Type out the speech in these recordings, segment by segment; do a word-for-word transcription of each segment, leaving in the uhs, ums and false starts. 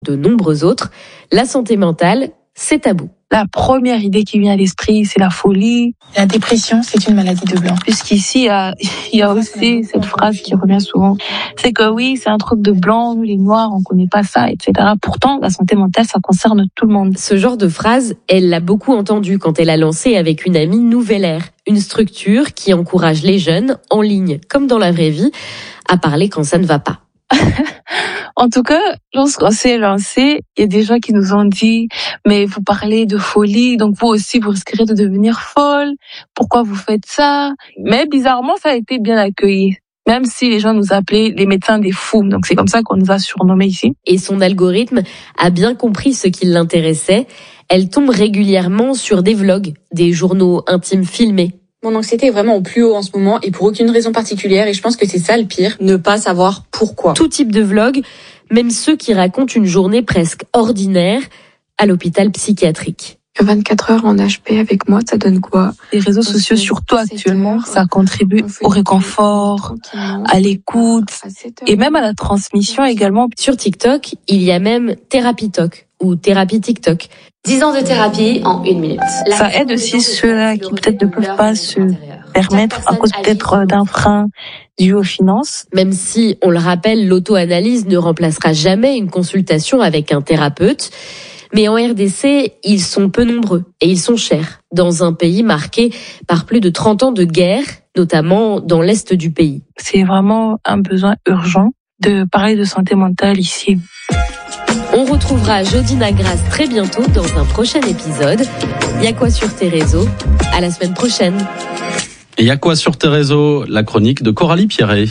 De nombreux autres, la santé mentale, c'est tabou. La première idée qui vient à l'esprit, c'est la folie. La dépression, c'est une maladie de blanc. Puisqu'ici, il y a, il y a aussi cette phrase qui revient souvent. C'est que oui, c'est un truc de blanc, nous les noirs, on connaît pas ça, et cetera. Pourtant, la santé mentale, ça concerne tout le monde. Ce genre de phrase, elle l'a beaucoup entendu quand elle a lancé avec une amie Nouvelle Air, une structure qui encourage les jeunes, en ligne comme dans la vraie vie, à parler quand ça ne va pas. En tout cas, lorsqu'on s'est lancé, il y a des gens qui nous ont dit « Mais vous parlez de folie, donc vous aussi, vous risquerez de devenir folle. Pourquoi vous faites ça ?» Mais bizarrement, ça a été bien accueilli. Même si les gens nous appelaient les médecins des fous. Donc c'est comme ça qu'on nous a surnommés ici. Et son algorithme a bien compris ce qui l'intéressait. Elle tombe régulièrement sur des vlogs, des journaux intimes filmés. Mon anxiété est vraiment au plus haut en ce moment et pour aucune raison particulière et je pense que c'est ça le pire, ne pas savoir pourquoi. Tout type de vlog, même ceux qui racontent une journée presque ordinaire à l'hôpital psychiatrique. vingt-quatre heures en H P avec moi, ça donne quoi? Les réseaux sociaux, surtout actuellement, ça contribue au réconfort, à l'écoute et même à la transmission également. Sur TikTok, il y a même Thérapie Talk ou Thérapie TikTok. dix ans de thérapie en une minute. Ça aide aussi ceux-là qui peut-être ne peuvent pas se permettre à cause peut-être d'un frein dû aux finances. Même si, on le rappelle, l'auto-analyse ne remplacera jamais une consultation avec un thérapeute. Mais en R D C, ils sont peu nombreux et ils sont chers, dans un pays marqué par plus de trente ans de guerre, notamment dans l'est du pays. C'est vraiment un besoin urgent de parler de santé mentale ici. On retrouvera Jodina Grasse très bientôt dans un prochain épisode. Y'a quoi sur tes réseaux? À la semaine prochaine. Et Y'a quoi sur tes réseaux? La chronique de Coralie Pierret.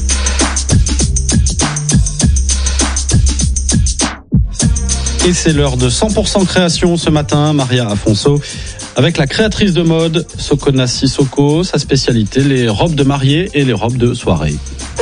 Et c'est l'heure de cent pour cent création ce matin, Maria Afonso, avec la créatrice de mode, Sokona Sissoko, sa spécialité, les robes de mariée et les robes de soirée.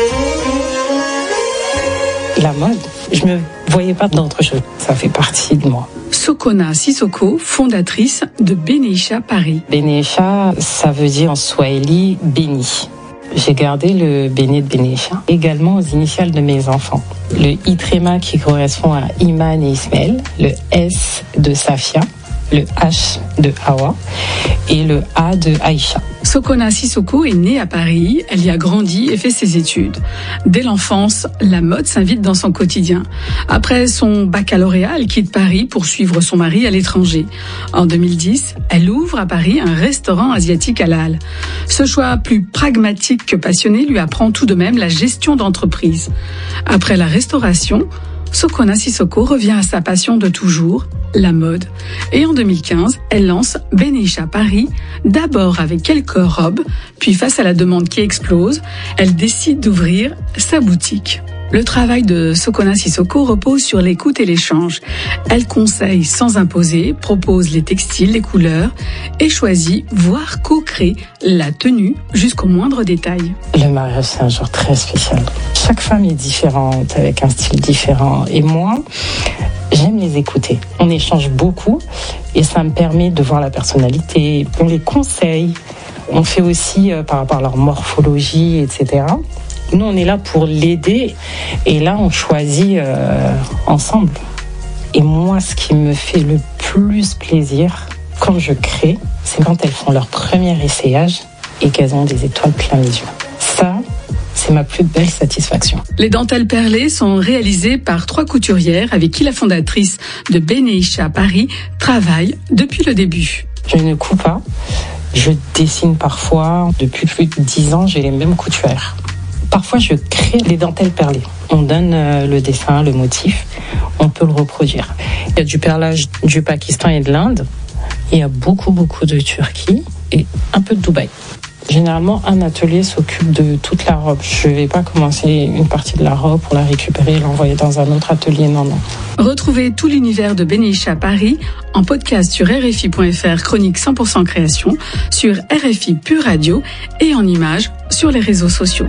La mode, je me voyais pas d'autre chose, ça fait partie de moi. Sokona Sissoko, fondatrice de Beneisha Paris. Beneisha, ça veut dire en swahili béni. J'ai gardé le béné de Beneisha, également aux initiales de mes enfants. Le I-tréma qui correspond à Iman et Ismaël, le S de Safia, le H de Hawa et le A de Aïcha. Sokona Sissoko est née à Paris, elle y a grandi et fait ses études. Dès l'enfance, la mode s'invite dans son quotidien. Après son baccalauréat, elle quitte Paris pour suivre son mari à l'étranger. En deux mille dix, elle ouvre à Paris un restaurant asiatique halal. Ce choix plus pragmatique que passionné lui apprend tout de même la gestion d'entreprise. Après la restauration, Sokona Sissoko revient à sa passion de toujours, la mode. Et en deux mille quinze, elle lance Beneisha Paris, d'abord avec quelques robes, puis face à la demande qui explose, elle décide d'ouvrir sa boutique. Le travail de Sokona Sissoko repose sur l'écoute et l'échange. Elle conseille sans imposer, propose les textiles, les couleurs et choisit, voire co-crée la tenue jusqu'au moindre détail. Le mariage, c'est un jour très spécial. Chaque femme est différente, avec un style différent. Et moi, j'aime les écouter. On échange beaucoup et ça me permet de voir la personnalité. On les conseille. On fait aussi euh, par rapport à leur morphologie, et cetera. Nous, on est là pour l'aider et là, on choisit euh, ensemble. Et moi, ce qui me fait le plus plaisir quand je crée, c'est quand elles font leur premier essayage et qu'elles ont des étoiles plein les yeux. Ça, c'est ma plus belle satisfaction. Les dentelles perlées sont réalisées par trois couturières avec qui la fondatrice de Beneisha Paris travaille depuis le début. Je ne coupe pas, je dessine parfois. Depuis plus de dix ans, j'ai les mêmes couturières. Parfois, je crée les dentelles perlées. On donne le dessin, le motif, on peut le reproduire. Il y a du perlage du Pakistan et de l'Inde. Il y a beaucoup, beaucoup de Turquie et un peu de Dubaï. Généralement, un atelier s'occupe de toute la robe. Je ne vais pas commencer une partie de la robe pour la récupérer et l'envoyer dans un autre atelier. Non, non. Retrouvez tout l'univers de Beneisha Paris en podcast sur R F I point F R, chronique cent pour cent création, sur R F I Pure Radio et en images sur les réseaux sociaux.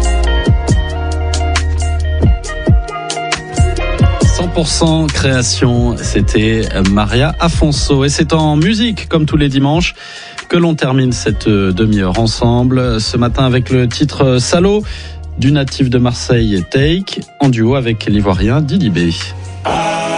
cent pour cent création, c'était Maria Afonso. Et c'est en musique, comme tous les dimanches, que l'on termine cette demi-heure ensemble. Ce matin avec le titre Salaud du natif de Marseille, Take, en duo avec l'Ivoirien Didi B.